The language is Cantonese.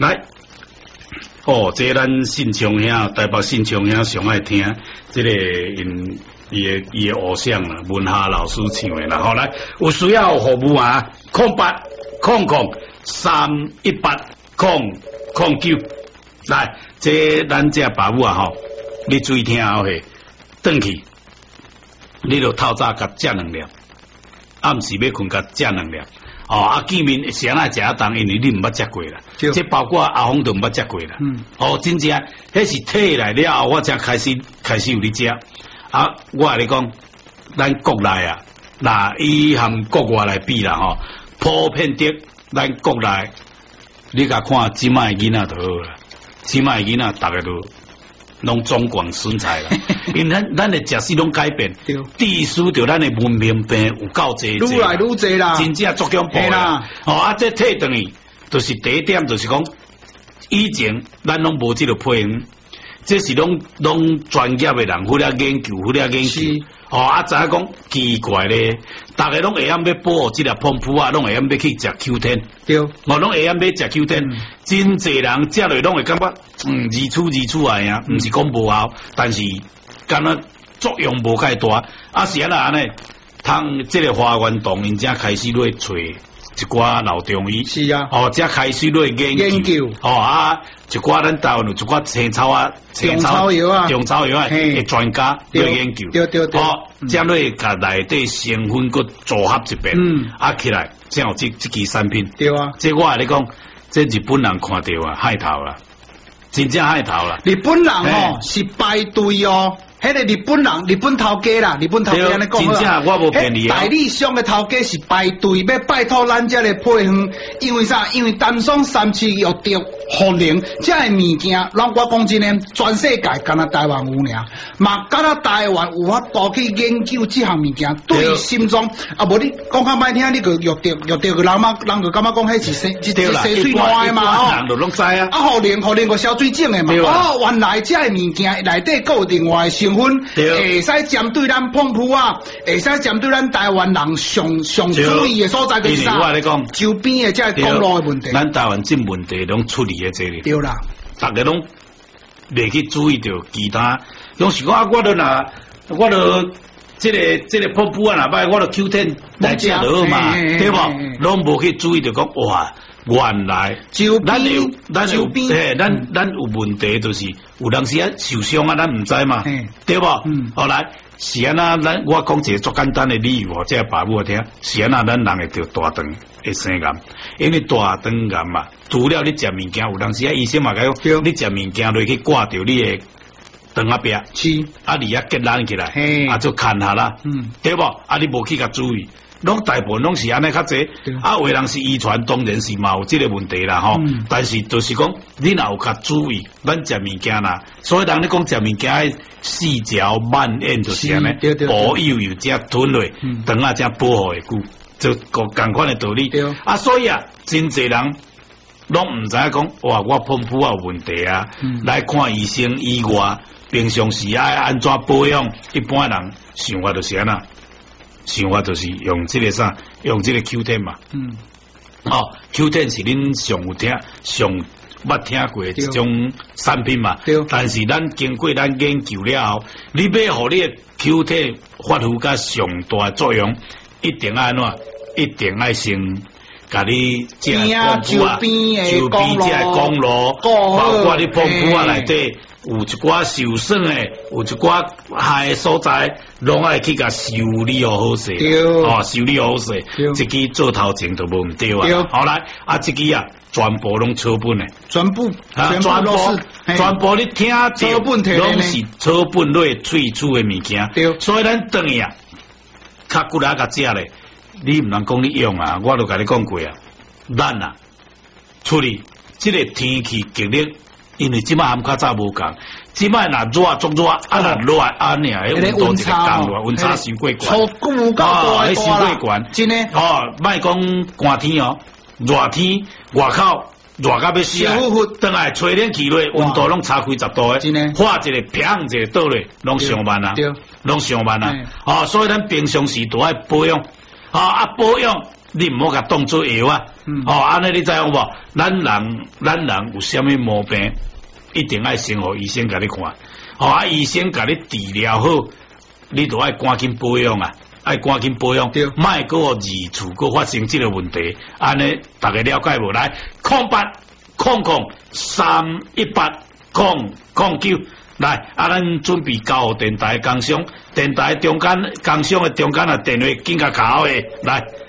来。哦，这咱信昌兄，台北信昌兄上爱听，这个伊的偶像啦，文夏老师唱的啦。好来，有需要服务啊，0800-318-009。来，这咱这爸母啊吼，你注意听后嘿，转去，你就透早甲食2粒，暗时要困甲食2粒。哦，啊，见面先来食一顿，因为你唔捌食过啦，即包括阿峰都唔捌食过啦。哦，真正，迄是退来了后，我才开始有咧食。啊，我跟你讲，咱国内啊，嗱，伊含国外来比啦吼，普遍的咱国内，你甲看即卖囡仔就好啦，即卖囡仔大家都拢中广身材啦，因为咱的食食拢改变，地输着咱的文明病有够济， 愈来愈济啦， 真正足恐怖啦。哦，啊，这退转去，就是第一点，就是讲以前咱拢无这个配方，这是拢专业的人，或者研究。哦，啊，知影讲奇怪咧，大家拢会晓要保护这粒澎湃啊，拢会晓要去食 Q10， 对， 我拢会晓要食 Q10，真侪人食落拢会感觉，易出来啊，唔是讲无效，但是敢若作用无介大，啊是安尼，通这个花园洞，因才开始来找一寡老中医， 是啊， 哦，才开始来研究，哦啊，一寡咱台湾有一寡青草啊， 中草药啊， 的专家来研究， 对， 哦，才来甲内底成分佮组合一遍，啊起来，才有这支产品， 对啊， 这我跟你讲，这日本人看到啊，害头啦，真正害头啦， 日本人哦是排队哦。迄个日本头家啦，日本头家安尼讲真正我无骗你代理商的头家是排队要拜托咱这个配方，因为啥？因为单双37药着护灵，这个物件，让我讲真诶，全世界干那台湾有尔，嘛干那台湾有法度去研究这项物件，对心脏啊，无你讲较歹听，你个药着个人就感觉讲迄是洗水烂的嘛， 人就拢知啊， 啊护灵个消水肿的嘛，哦，原来这个物件内底有另外成分，会使针对咱澎湃啊，会使针对咱台湾人上注意的所在就是啥？周边的这公路的问题， 咱台湾这问题拢处理的这里， 对啦， 大家拢袂去注意到其他，拢是讲啊，我都这个澎湃啊，若歹我都 Q10 来食就好嘛，对无？拢无去注意到讲哇。原来咱有问题，就是有当时啊受伤啊，咱唔知嘛，对不？后来是安那，我讲一个足简单的理由哦，这个爸母听，是安那，咱人会得大肠会生癌，因为大肠癌嘛，除了你食物件，有当时啊医生嘛讲，你食物件落去挂掉你的肠仔壁，是啊你啊结烂起来，啊就看下啦，对不？啊你无去甲注意。拢大部分拢是安尼较济，啊，有的人是遗传，当然是嘛有这个问题啦吼。但是就是讲，你若有较注意，咱食物件啦，所以人咧讲食物件细嚼慢咽就是安尼，保有有只吞落，肠啊才保护会久，就共款的道理。啊，所以啊，真侪人拢唔知影讲，哇，我澎湃有问题啊，来看医生以外，平常时爱安怎保养？一般人想法就是安那。想法就是用这个啥，用这个 Q10 嘛。Q10 是恁上有听、上捌听过的一种产品嘛。但是咱经过咱研究了后，你要互你的 Q10 发挥甲上大作用，一定爱安怎？一定爱先甲你这周边这公路，包括你澎湃啊内底。有一寡受损的，有一寡害的所在，拢爱去甲修理好势，修理好势，这支做头前就无唔对啊。好来，啊，这支啊，全部拢草本的， 全部你听草本拢是草本类萃取的物件，所以咱等于啊，较骨力甲食咧，你唔能讲你用啊，我都甲你讲过啊，咱啊，处理这个天气激烈。因为即摆暗较早无共，即摆若热足热，啊若热啊尔，迄温度就降落，温差伤过悬，迄伤过悬，真诶，莫讲寒天哦，热天外口热到要死啊，等来吹冷气落，温度拢差几10度诶，真诶，化一个砰一个倒咧，拢上慢啊，拢上慢啊，所以咱平常时都爱保养，保养你唔好甲当做药啊。安尼你知影无？咱人有啥物毛病，一定爱先互医生甲你看。医生甲你治疗好，你就爱赶紧保养啊，爱赶紧保养，莫个二次个发生这个问题。安尼大家了解无？来，0800-318-009。来，咱准备交电台工商，电台中间工商的中间啊，电话紧甲卡的来。